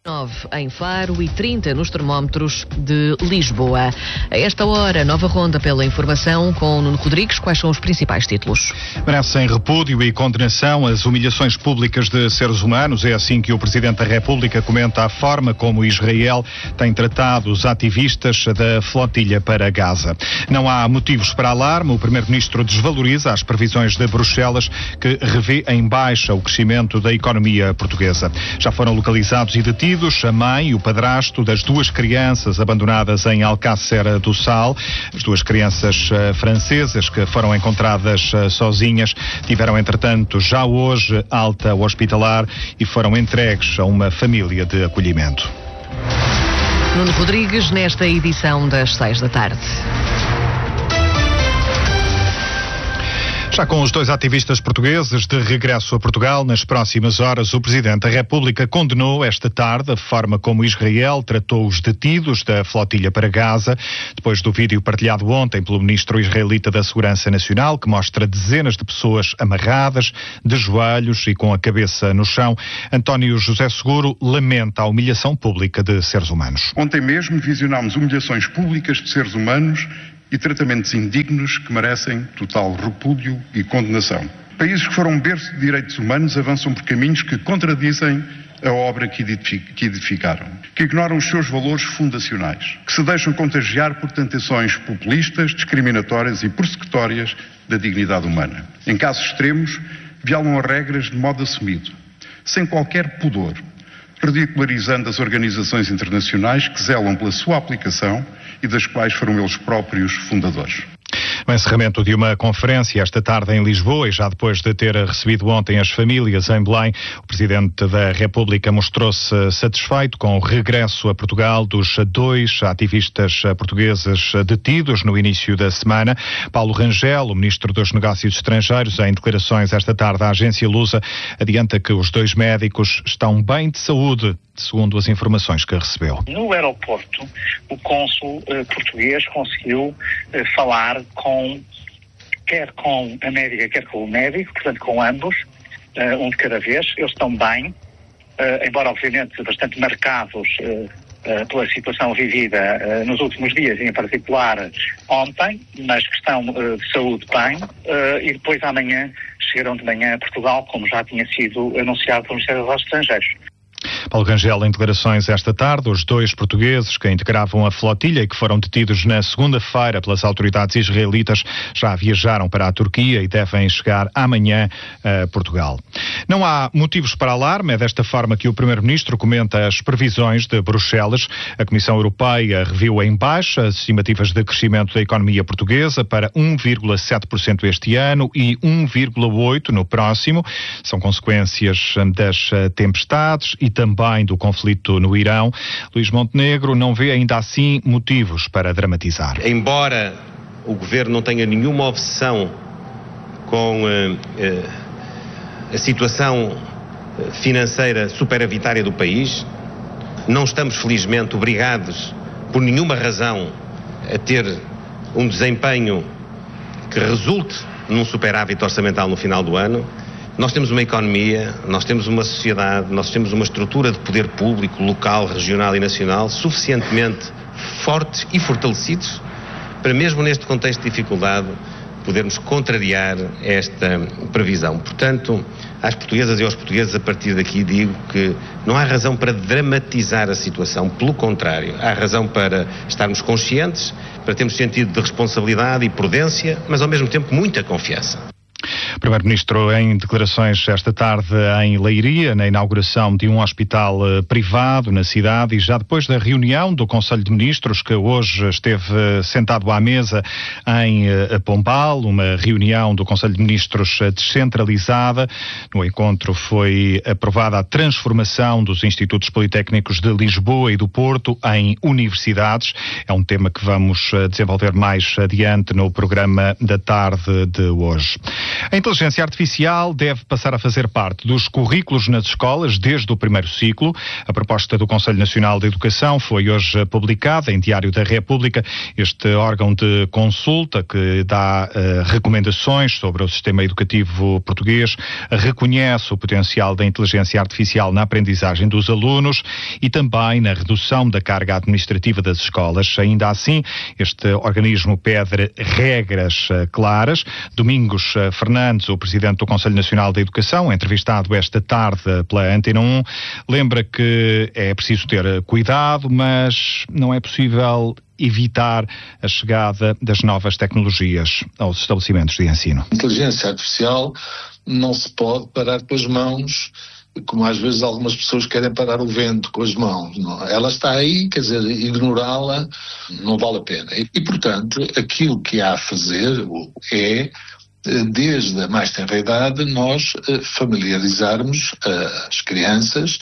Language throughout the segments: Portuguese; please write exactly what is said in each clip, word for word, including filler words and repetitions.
nove em Faro e trinta nos termómetros de Lisboa. A esta hora, nova ronda pela informação com Nuno Rodrigues. Quais são os principais títulos? Merecem repúdio e condenação as humilhações públicas de seres humanos. É assim que o Presidente da República comenta a forma como Israel tem tratado os ativistas da flotilha para Gaza. Não há motivos para alarme. O Primeiro-Ministro desvaloriza as previsões de Bruxelas, que revê em baixa o crescimento da economia portuguesa. Já foram localizados e detidos a mãe e o padrasto das duas crianças abandonadas em Alcácer do Sal. As duas crianças uh, francesas que foram encontradas uh, sozinhas tiveram, entretanto, já hoje alta hospitalar e foram entregues a uma família de acolhimento. Nuno Rodrigues, nesta edição das seis da tarde. Já com os dois ativistas portugueses de regresso a Portugal, nas próximas horas, o Presidente da República condenou esta tarde a forma como Israel tratou os detidos da flotilha para Gaza, depois do vídeo partilhado ontem pelo Ministro israelita da Segurança Nacional, que mostra dezenas de pessoas amarradas, de joelhos e com a cabeça no chão. António José Seguro lamenta a humilhação pública de seres humanos. Ontem mesmo visionámos humilhações públicas de seres humanos e tratamentos indignos que merecem total repúdio e condenação. Países que foram berço de direitos humanos avançam por caminhos que contradizem a obra que edificaram, que ignoram os seus valores fundacionais, que se deixam contagiar por tentações populistas, discriminatórias e persecutórias da dignidade humana. Em casos extremos, violam as regras de modo assumido, sem qualquer pudor, ridicularizando as organizações internacionais que zelam pela sua aplicação e das quais foram eles próprios fundadores. No encerramento de uma conferência esta tarde em Lisboa e já depois de ter recebido ontem as famílias em Belém, o Presidente da República mostrou-se satisfeito com o regresso a Portugal dos dois ativistas portugueses detidos no início da semana. Paulo Rangel, o Ministro dos Negócios Estrangeiros, em declarações esta tarde à agência Lusa, adianta que os dois médicos estão bem de saúde, segundo as informações que recebeu. No aeroporto, o cônsul eh, português conseguiu eh, falar com, quer com a médica, quer com o médico, portanto com ambos, eh, um de cada vez. Eles estão bem, eh, embora obviamente bastante marcados eh, eh, pela situação vivida eh, nos últimos dias, e em particular ontem, mas que estão eh, de saúde bem, eh, e depois amanhã chegarão de manhã a Portugal, como já tinha sido anunciado pelo Ministério dos Negócios Estrangeiros. Paulo Rangel, em declarações esta tarde, os dois portugueses que integravam a flotilha e que foram detidos na segunda-feira pelas autoridades israelitas já viajaram para a Turquia e devem chegar amanhã a Portugal. Não há motivos para alarme, é desta forma que o Primeiro-Ministro comenta as previsões de Bruxelas. A Comissão Europeia reviu em baixa as estimativas de crescimento da economia portuguesa para um vírgula sete por cento este ano e um vírgula oito por cento no próximo. São consequências das tempestades e também do conflito no Irão. Luís Montenegro não vê ainda assim motivos para dramatizar. Embora o Governo não tenha nenhuma obsessão com uh, uh, a situação financeira superavitária do país, não estamos felizmente obrigados por nenhuma razão a ter um desempenho que resulte num superávit orçamental no final do ano. Nós temos uma economia, nós temos uma sociedade, nós temos uma estrutura de poder público, local, regional e nacional suficientemente fortes e fortalecidos para, mesmo neste contexto de dificuldade, podermos contrariar esta previsão. Portanto, às portuguesas e aos portugueses, a partir daqui digo que não há razão para dramatizar a situação, pelo contrário, há razão para estarmos conscientes, para termos sentido de responsabilidade e prudência, mas ao mesmo tempo muita confiança. Primeiro-Ministro em declarações esta tarde em Leiria, na inauguração de um hospital uh, privado na cidade, e já depois da reunião do Conselho de Ministros, que hoje esteve uh, sentado à mesa em uh, Pombal, uma reunião do Conselho de Ministros uh, descentralizada. No encontro foi aprovada a transformação dos Institutos Politécnicos de Lisboa e do Porto em universidades. É um tema que vamos uh, desenvolver mais adiante no programa da tarde de hoje. A inteligência inteligência artificial deve passar a fazer parte dos currículos nas escolas desde o primeiro ciclo. A proposta do Conselho Nacional de Educação foi hoje publicada em Diário da República. Este órgão de consulta que dá uh, recomendações sobre o sistema educativo português reconhece o potencial da inteligência artificial na aprendizagem dos alunos e também na redução da carga administrativa das escolas. Ainda assim, este organismo pede regras uh, claras. Domingos uh, Fernandes, o presidente do Conselho Nacional de Educação, entrevistado esta tarde pela Antena um, lembra que é preciso ter cuidado, mas não é possível evitar a chegada das novas tecnologias aos estabelecimentos de ensino. A inteligência artificial não se pode parar com as mãos, como às vezes algumas pessoas querem parar o vento com as mãos. Não. Ela está aí, quer dizer, ignorá-la não vale a pena. E, e, portanto, aquilo que há a fazer é, desde a mais tenra idade, nós familiarizarmos as crianças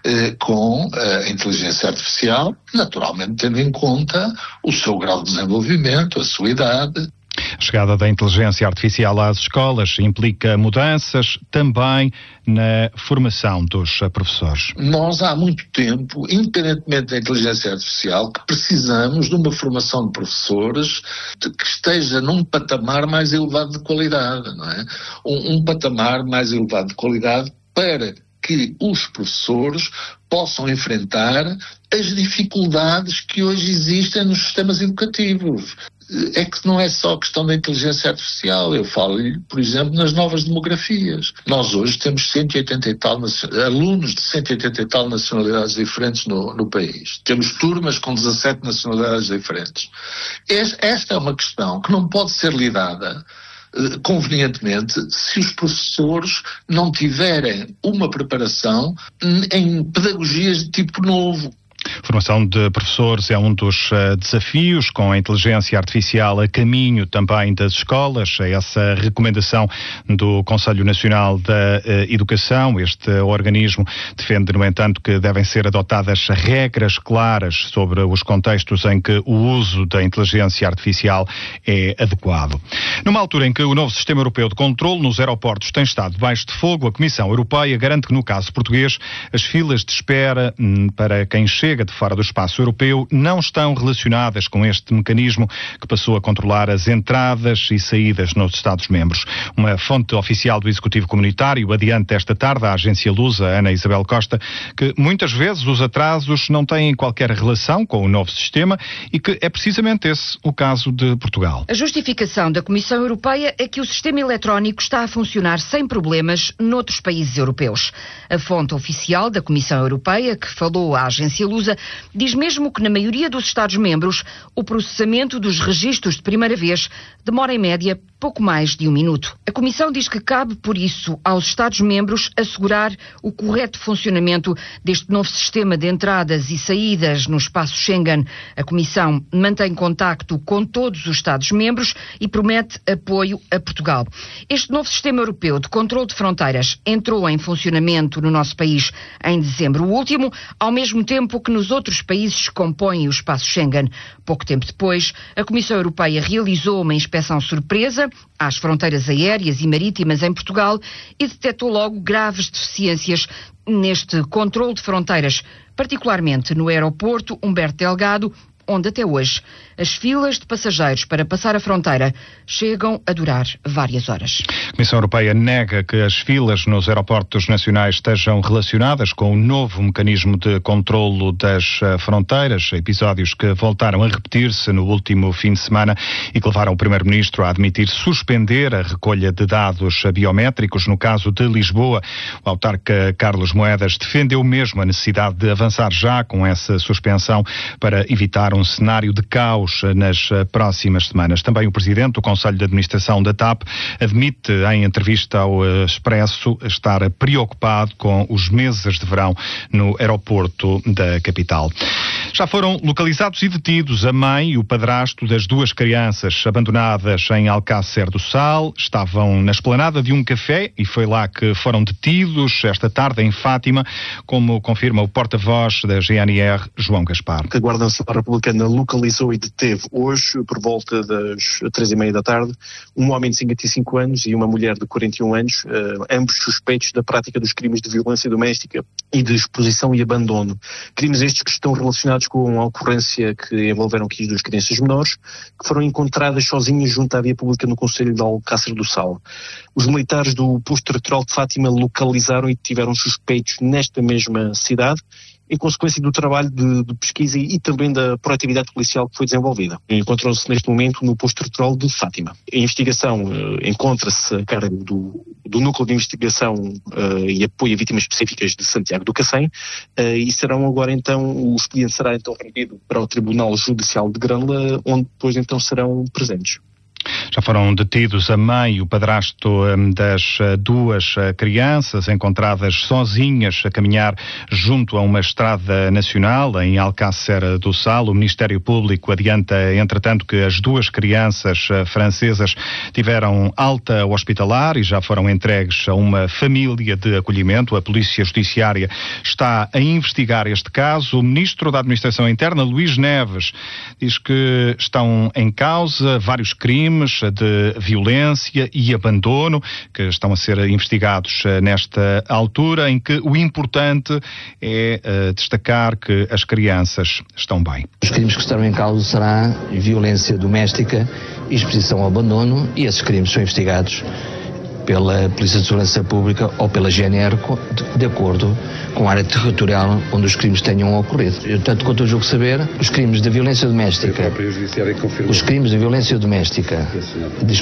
com a inteligência artificial, naturalmente tendo em conta o seu grau de desenvolvimento, a sua idade. A chegada da inteligência artificial às escolas implica mudanças também na formação dos professores. Nós há muito tempo, independentemente da inteligência artificial, que precisamos de uma formação de professores que esteja num patamar mais elevado de qualidade, não é? Um, um patamar mais elevado de qualidade para que os professores possam enfrentar as dificuldades que hoje existem nos sistemas educativos. É que não é só questão da inteligência artificial, eu falo-lhe, por exemplo, nas novas demografias. Nós hoje temos cento e oitenta e tal alunos de cento e oitenta e tal nacionalidades diferentes no, no país. Temos turmas com dezassete nacionalidades diferentes. Esta é uma questão que não pode ser lidada convenientemente se os professores não tiverem uma preparação em pedagogias de tipo novo. Formação de professores é um dos uh, desafios, com a inteligência artificial a caminho também das escolas. É essa recomendação do Conselho Nacional da uh, Educação. Este organismo defende, no entanto, que devem ser adotadas regras claras sobre os contextos em que o uso da inteligência artificial é adequado. Numa altura em que o novo sistema europeu de controle nos aeroportos tem estado debaixo de fogo, a Comissão Europeia garante que, no caso português, as filas de espera hum, para quem chega de fora do espaço europeu não estão relacionadas com este mecanismo que passou a controlar as entradas e saídas nos Estados-membros. Uma fonte oficial do Executivo Comunitário adianta esta tarde à agência Lusa, Ana Isabel Costa, que muitas vezes os atrasos não têm qualquer relação com o novo sistema e que é precisamente esse o caso de Portugal. A justificação da Comissão Europeia é que o sistema eletrónico está a funcionar sem problemas noutros países europeus. A fonte oficial da Comissão Europeia, que falou à agência Lusa, diz mesmo que na maioria dos Estados-membros o processamento dos registros de primeira vez demora em média pouco mais de um minuto. A Comissão diz que cabe, por isso, aos Estados-membros assegurar o correto funcionamento deste novo sistema de entradas e saídas no espaço Schengen. A Comissão mantém contacto com todos os Estados-membros e promete apoio a Portugal. Este novo sistema europeu de controle de fronteiras entrou em funcionamento no nosso país em dezembro último, ao mesmo tempo que nos outros países que compõem o espaço Schengen. Pouco tempo depois, a Comissão Europeia realizou uma inspeção surpresa às fronteiras aéreas e marítimas em Portugal e detectou logo graves deficiências neste controle de fronteiras, particularmente no aeroporto Humberto Delgado, onde até hoje as filas de passageiros para passar a fronteira chegam a durar várias horas. A Comissão Europeia nega que as filas nos aeroportos nacionais estejam relacionadas com o novo mecanismo de controlo das fronteiras, episódios que voltaram a repetir-se no último fim de semana e que levaram o Primeiro-Ministro a admitir suspender a recolha de dados biométricos. No caso de Lisboa, o autarca Carlos Moedas defendeu mesmo a necessidade de avançar já com essa suspensão para evitar um cenário de caos nas próximas semanas. Também o presidente do Conselho de Administração da TAP admite em entrevista ao Expresso estar preocupado com os meses de verão no aeroporto da capital. Já foram localizados e detidos a mãe e o padrasto das duas crianças abandonadas em Alcácer do Sal. Estavam na esplanada de um café e foi lá que foram detidos esta tarde em Fátima, como confirma o porta-voz da G N R, João Gaspar. A Guarda Nacional Republicana localizou e deteve hoje, por volta das três e meia da tarde, um homem de cinquenta e cinco anos e uma mulher de quarenta e um anos, uh, ambos suspeitos da prática dos crimes de violência doméstica e de exposição e abandono. Crimes estes que estão relacionados com a ocorrência que envolveram aqui as duas crianças menores, que foram encontradas sozinhas junto à via pública no concelho de Alcácer do Sal. Os militares do posto territorial de Fátima localizaram e tiveram suspeitos nesta mesma cidade, em consequência do trabalho de, de pesquisa e também da proatividade policial que foi desenvolvida. Encontram-se neste momento no posto territorial de Fátima. A investigação uh, encontra-se a cargo do, do Núcleo de Investigação uh, e Apoio a Vítimas Específicas de Santiago do Cacém uh, e serão agora então, o expediente será então remetido para o Tribunal Judicial de Grândola, onde depois então serão presentes. Já foram detidos a mãe e o padrasto das duas crianças, encontradas sozinhas a caminhar junto a uma estrada nacional em Alcácer do Sal. O Ministério Público adianta, entretanto, que as duas crianças francesas tiveram alta hospitalar e já foram entregues a uma família de acolhimento. A Polícia Judiciária está a investigar este caso. O Ministro da Administração Interna, Luís Neves, diz que estão em causa vários crimes de violência e abandono que estão a ser investigados nesta altura, em que o importante é uh, destacar que as crianças estão bem. Os crimes que estarão em causa será violência doméstica e exposição ao abandono, e esses crimes são investigados pela Polícia de Segurança Pública ou pela G N R de acordo com a área territorial onde os crimes tenham ocorrido. Eu, tanto quanto eu julgo saber, os crimes de violência doméstica, os crimes de violência doméstica, de